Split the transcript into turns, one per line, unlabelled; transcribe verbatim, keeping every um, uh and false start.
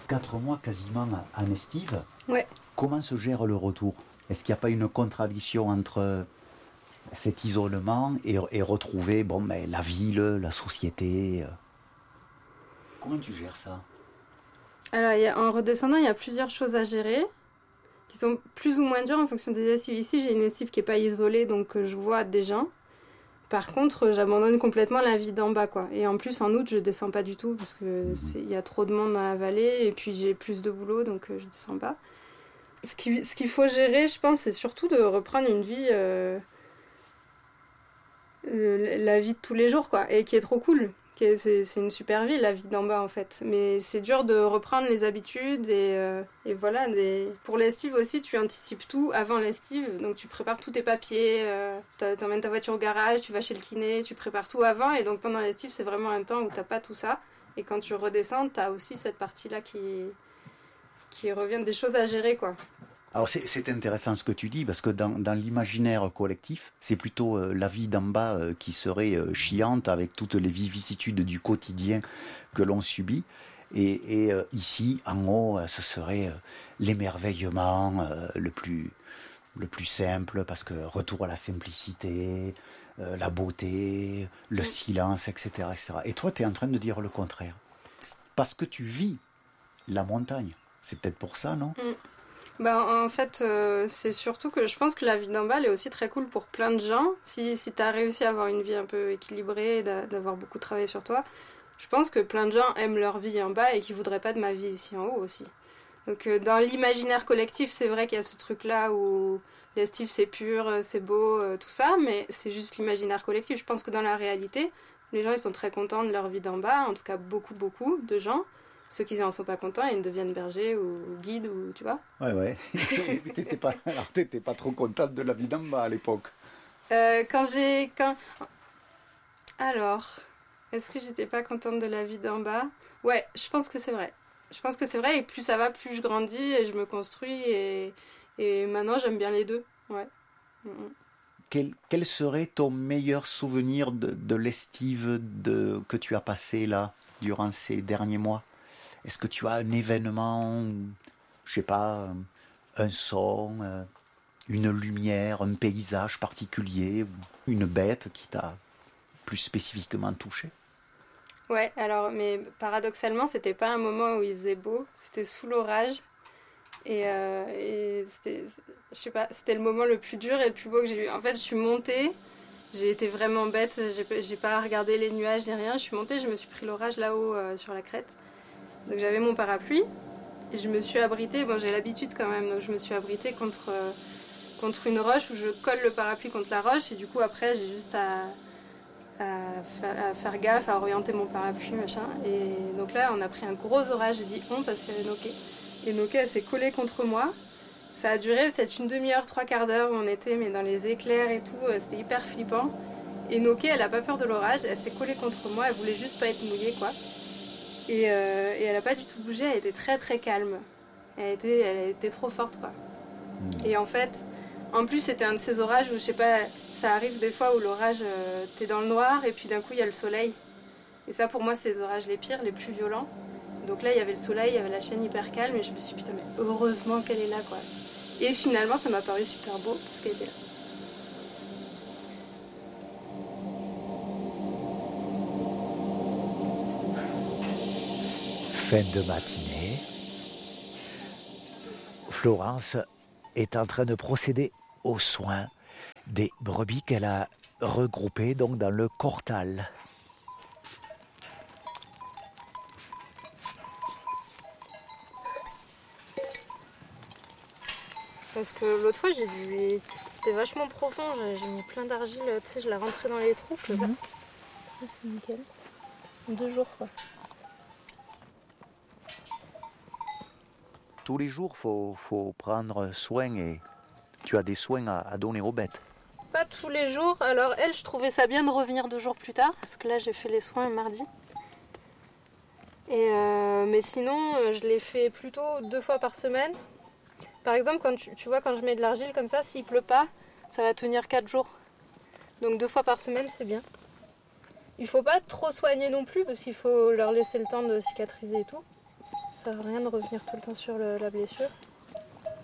Quatre mois quasiment en estive.
Ouais.
Comment se gère le retour? Est-ce qu'il n'y a pas une contradiction entre cet isolement et, et retrouver bon, ben, la ville, la société? Comment tu gères ça?
Alors, il y a, en redescendant, il y a plusieurs choses à gérer qui sont plus ou moins dures en fonction des estives. Ici, j'ai une estive qui n'est pas isolée, donc euh, je vois des gens. Par contre, j'abandonne complètement la vie d'en bas, quoi. Et en plus, en août, je descends pas du tout parce que il y a trop de monde dans la vallée et puis j'ai plus de boulot, donc euh, je descends pas. Ce qui, ce qu'il faut gérer, je pense, c'est surtout de reprendre une vie, euh, euh, la vie de tous les jours, quoi, et qui est trop cool. Qui est, c'est, c'est une super vie, la vie d'en bas, en fait. Mais c'est dur de reprendre les habitudes et, euh, et voilà. Des... Pour l'estive aussi, tu anticipes tout avant l'estive, donc tu prépares tous tes papiers, euh, t'emmènes ta voiture au garage, tu vas chez le kiné, tu prépares tout avant, et donc pendant l'estive, c'est vraiment un temps où t'as pas tout ça. Et quand tu redescends, t'as aussi cette partie-là qui, qui revient des choses à gérer, quoi.
Alors c'est, c'est intéressant ce que tu dis, parce que dans, dans l'imaginaire collectif, c'est plutôt euh, la vie d'en bas euh, qui serait euh, chiante avec toutes les vicissitudes du quotidien que l'on subit. Et, et euh, ici, en haut, euh, ce serait euh, l'émerveillement euh, le plus le plus simple, parce que retour à la simplicité, euh, la beauté, le mmh. silence, et cetera, et cetera. Et toi, tu es en train de dire le contraire. Parce que tu vis la montagne. C'est peut-être pour ça, non?
mmh. Ben, en fait, euh, c'est surtout que je pense que la vie d'en bas, elle est aussi très cool pour plein de gens. Si, si tu as réussi à avoir une vie un peu équilibrée, d'avoir beaucoup travaillé sur toi, je pense que plein de gens aiment leur vie en bas et qui voudraient pas de ma vie ici en haut aussi. Donc euh, dans l'imaginaire collectif, c'est vrai qu'il y a ce truc-là où l'estive c'est pur, c'est beau, euh, tout ça, mais c'est juste l'imaginaire collectif. Je pense que dans la réalité, les gens ils sont très contents de leur vie d'en bas, en tout cas beaucoup, beaucoup de gens. Ceux qui n'en sont pas contents, ils deviennent bergers ou guides, ou tu vois.
Ouais, ouais. t'étais pas, alors t'étais pas trop contente de la vie d'en bas à l'époque.
Euh, quand j'ai... Quand... Alors, est-ce que j'étais pas contente de la vie d'en bas? Ouais, je pense que c'est vrai. Je pense que c'est vrai, et plus ça va, plus je grandis, et je me construis, et, et maintenant j'aime bien les deux. Ouais. Mm-hmm.
Quel, quel serait ton meilleur souvenir de, de l'estive de, que tu as passé là, durant ces derniers mois? Est-ce que tu as un événement, je sais pas, un son, une lumière, un paysage particulier, ou une bête qui t'a plus spécifiquement touché?
Ouais, alors, mais paradoxalement, c'était pas un moment où il faisait beau, c'était sous l'orage. Et, euh, et c'était, je sais pas, c'était le moment le plus dur et le plus beau que j'ai eu. En fait, je suis montée, j'ai été vraiment bête, j'ai, j'ai pas regardé les nuages ni rien. Je suis montée, je me suis pris l'orage là-haut euh, sur la crête. Donc j'avais mon parapluie et je me suis abritée. Bon, j'ai l'habitude quand même, donc je me suis abritée contre, euh, contre une roche où je colle le parapluie contre la roche et du coup après j'ai juste à, à, fa- à faire gaffe, à orienter mon parapluie, machin. Et donc là, on a pris un gros orage, j'ai dit on parce qu'il y avait Noké. Et Noké, elle s'est collée contre moi. Ça a duré peut-être une demi-heure, trois quarts d'heure où on était, mais dans les éclairs et tout, c'était hyper flippant. Et Noké, elle a pas peur de l'orage, elle s'est collée contre moi, elle voulait juste pas être mouillée, quoi. Et, euh, et elle a pas du tout bougé, elle était très très calme. Elle était, elle était trop forte, quoi. Et en fait, en plus, c'était un de ces orages où, je sais pas, ça arrive des fois où l'orage, euh, t'es dans le noir et puis d'un coup, il y a le soleil. Et ça, pour moi, c'est les orages les pires, les plus violents. Donc là, il y avait le soleil, il y avait la chaîne hyper calme et je me suis dit, putain, mais heureusement qu'elle est là, quoi. Et finalement, ça m'a paru super beau parce qu'elle était là.
Fin de matinée. Florence est en train de procéder aux soins des brebis qu'elle a regroupées donc dans le cortal.
Parce que l'autre fois, j'ai dû... C'était vachement profond, j'ai, j'ai mis plein d'argile, tu sais, je l'ai rentrée dans les trous. Mm-hmm. Ah, c'est nickel. Deux jours, quoi.
Tous les jours, il faut, faut prendre soin et tu as des soins à, à donner aux bêtes.
Pas tous les jours. Alors elle, je trouvais ça bien de revenir deux jours plus tard, parce que là, j'ai fait les soins mardi. Et euh, mais sinon, je les fais plutôt deux fois par semaine. Par exemple, quand tu, tu vois, quand je mets de l'argile comme ça, s'il pleut pas, ça va tenir quatre jours. Donc deux fois par semaine, c'est bien. Il faut pas trop soigner non plus, parce qu'il faut leur laisser le temps de cicatriser et tout. sert à rien de revenir tout le temps sur le- la blessure.